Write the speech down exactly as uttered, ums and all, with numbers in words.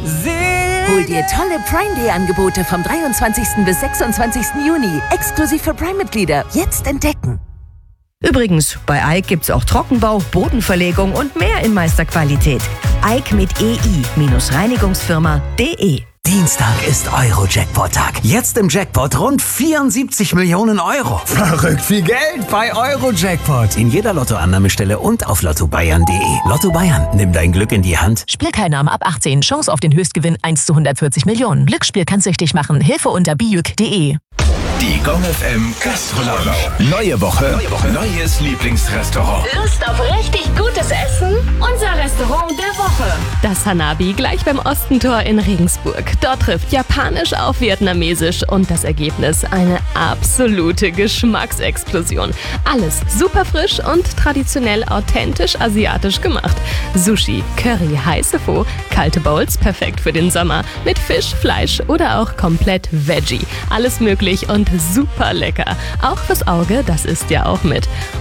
Hol dir tolle Prime Day Angebote vom dreiundzwanzigsten bis sechsundzwanzigsten Juni. Exklusiv für Prime-Mitglieder. Jetzt entdecken. Übrigens, bei Eik gibt's auch Trockenbau, Bodenverlegung und mehr in Meisterqualität. Eik mit E I-Reinigungsfirma punkt de. Dienstag ist Euro-Jackpot-Tag. Jetzt im Jackpot rund vierundsiebzig Millionen Euro. Verrückt viel Geld bei Euro-Jackpot. In jeder Lottoannahmestelle und auf lotto bayern punkt de. Lotto Bayern, nimm dein Glück in die Hand. Spielteilnahme ab achtzehn. Chance auf den Höchstgewinn eins zu hundertvierzig Millionen. Glücksspiel kann süchtig machen. Hilfe unter bijuk punkt de. Die Gong F M Gastro-Lounge. Neue Woche, Neue Woche, neues Lieblingsrestaurant. Lust auf richtig gutes Essen? Unser Restaurant der Woche. Das Hanabi gleich beim Ostentor in Regensburg. Dort trifft Japanisch auf Vietnamesisch und das Ergebnis eine absolute Geschmacksexplosion. Alles super frisch und traditionell authentisch asiatisch gemacht. Sushi, Curry, heiße Pho, kalte Bowls, perfekt für den Sommer. Mit Fisch, Fleisch oder auch komplett Veggie. Alles möglich und super lecker. Auch fürs Auge, das ist ja auch mit.